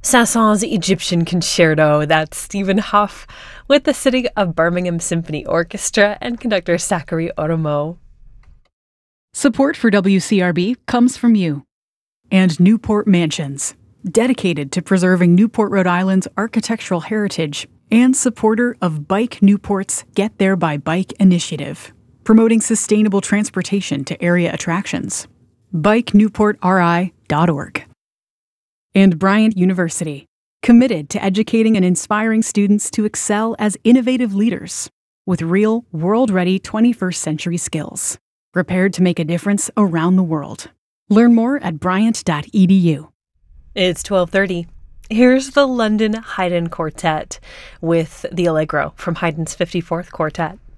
Saint-Saëns' Egyptian Concerto. That's Stephen Hough with the City of Birmingham Symphony Orchestra and conductor Zachary Oromo. Support for WCRB comes from you and Newport Mansions, dedicated to preserving Newport, Rhode Island's architectural heritage and supporter of Bike Newport's Get There by Bike initiative, promoting sustainable transportation to area attractions. BikeNewportRI.org. And Bryant University, committed to educating and inspiring students to excel as innovative leaders with real, world-ready 21st century skills, prepared to make a difference around the world. Learn more at bryant.edu. It's 12:30. Here's the London Haydn Quartet with the Allegro from Haydn's 54th Quartet.